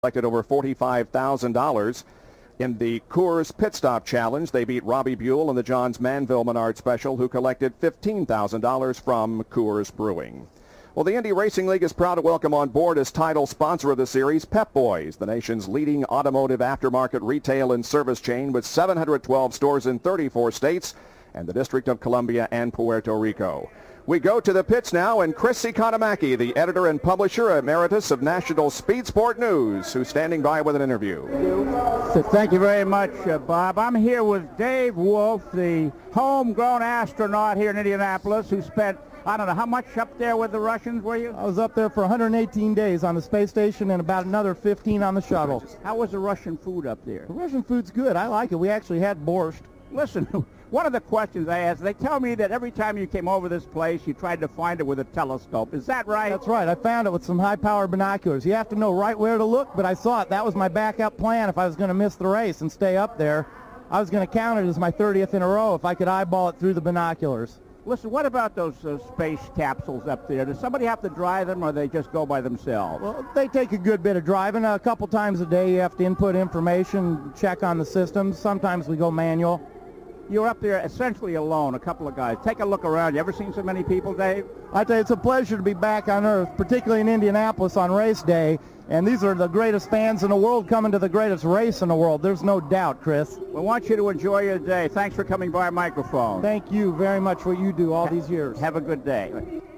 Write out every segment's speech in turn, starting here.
collected over $45,000. In the Coors Pit Stop Challenge, they beat Robbie Buell in the Johns Manville Menard Special, who collected $15,000 from Coors Brewing. Well, the Indy Racing League is proud to welcome on board as title sponsor of the series Pep Boys, the nation's leading automotive aftermarket retail and service chain with 712 stores in 34 states and the District of Columbia and Puerto Rico. We go to the pits now, and Chris Economaki, the editor and publisher emeritus of National Speed Sport News, who's standing by with an interview. Thank you very much, Bob. I'm here with Dave Wolf, the homegrown astronaut here in Indianapolis, who spent, I don't know, how much up there with the Russians were you? I was up there for 118 days on the space station and about another 15 on the shuttle. How was the Russian food up there? The Russian food's good. I like it. We actually had borscht. Listen, one of the questions I asked, they tell me that every time you came over this place, you tried to find it with a telescope. Is that right? That's right. I found it with some high-power binoculars. You have to know right where to look, but I saw it. That was my backup plan if I was going to miss the race and stay up there. I was going to count it as my 30th in a row if I could eyeball it through the binoculars. Listen, what about those space capsules up there? Does somebody have to drive them, or they just go by themselves? Well, they take a good bit of driving. A couple times a day you have to input information, check on the systems. Sometimes we go manual. You're up there essentially alone, a couple of guys. Take a look around. You ever seen so many people, Dave? I tell you, it's a pleasure to be back on Earth, particularly in Indianapolis on race day. And these are the greatest fans in the world coming to the greatest race in the world. There's no doubt, Chris. We want you to enjoy your day. Thanks for coming by our microphone. Thank you very much for what you do all these years. Have a good day.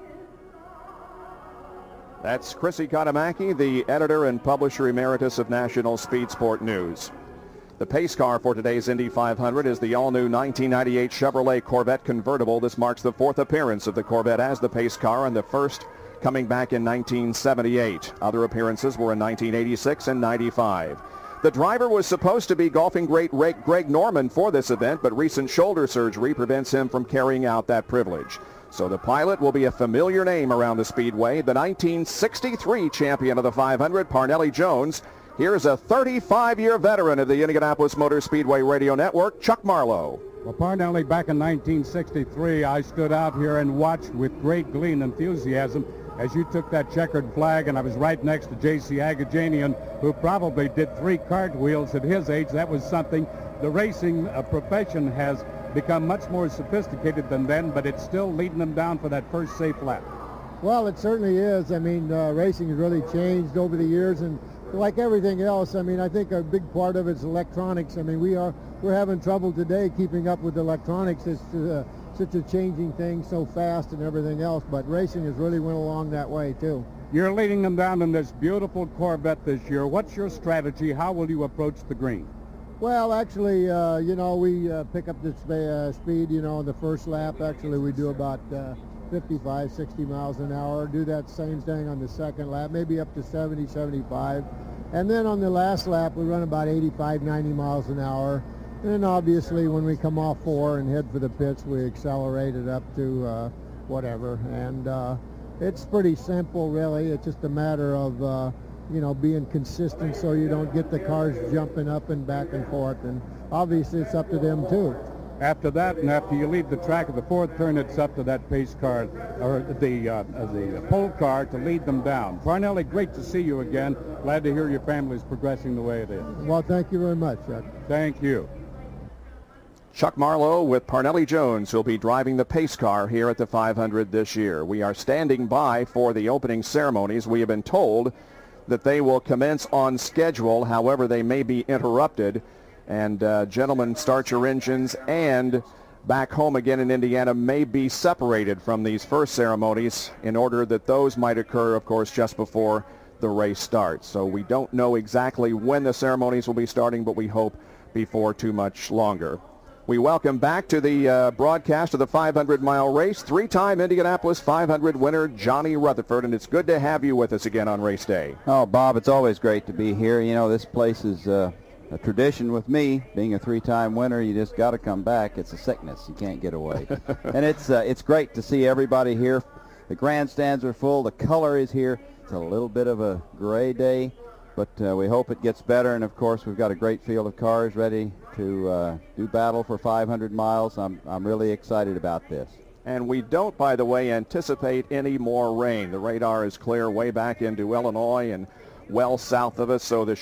That's Chris Economaki, the editor and publisher emeritus of National Speed Sport News. The pace car for today's Indy 500 is the all-new 1998 Chevrolet Corvette convertible. This marks the fourth appearance of the Corvette as the pace car and the first coming back in 1978. Other appearances were in 1986 and 95. The driver was supposed to be golfing great Greg Norman for this event, but recent shoulder surgery prevents him from carrying out that privilege. So the pilot will be a familiar name around the Speedway, the 1963 champion of the 500, Parnelli Jones. Here's a 35-year veteran of the Indianapolis Motor Speedway Radio Network, Chuck Marlowe. Well, Parnelli, back in 1963, I stood out here and watched with great glee and enthusiasm as you took that checkered flag, and I was right next to J.C. Agajanian, who probably did 3 cartwheels at his age. That was something. The racing profession has become much more sophisticated than then, but it's still leading them down for that first safe lap. Well, it certainly is. I mean, racing has really changed over the years, and like everything else, I mean, I think a big part of it's electronics. I mean, we're having trouble today keeping up with electronics. It's such a changing thing so fast and everything else, but racing has really went along that way too. You're leading them down in this beautiful Corvette this year. What's your strategy? How will you approach the green? Well, actually, you know, we pick up the speed, you know, in the first lap. Actually, we do about 55, 60 miles an hour. Do that same thing on the second lap, maybe up to 70, 75. And then on the last lap, we run about 85, 90 miles an hour. And then obviously when we come off 4 and head for the pits, we accelerate it up to whatever. And it's pretty simple, really. It's just a matter of, you know, being consistent so you don't get the cars jumping up and back and forth. And obviously it's up to them too. After that, and after you leave the track at the 4th turn, it's up to that pace car, or the pole car, to lead them down. Parnelli, great to see you again. Glad to hear your family's progressing the way it is. Well, thank you very much, Chuck. Thank you. Chuck Marlowe with Parnelli Jones, who'll be driving the pace car here at the 500 this year. We are standing by for the opening ceremonies. We have been told that they will commence on schedule. However, they may be interrupted. And gentlemen, start your engines, and back home again in Indiana may be separated from these first ceremonies in order that those might occur, of course, just before the race starts. So we don't know exactly when the ceremonies will be starting, but we hope before too much longer. We welcome back to the broadcast of the 500-mile race, 3-time Indianapolis 500 winner Johnny Rutherford, and it's good to have you with us again on race day. Oh, Bob, it's always great to be here. You know, this place is a tradition with me. Being a 3-time winner, you just got to come back. It's a sickness. You can't get away. And it's great to see everybody here. The grandstands are full. The color is here. It's a little bit of a gray day, but we hope it gets better. And, of course, we've got a great field of cars ready to do battle for 500 miles. I'm really excited about this. And we don't, by the way, anticipate any more rain. The radar is clear way back into Illinois and well south of us. So the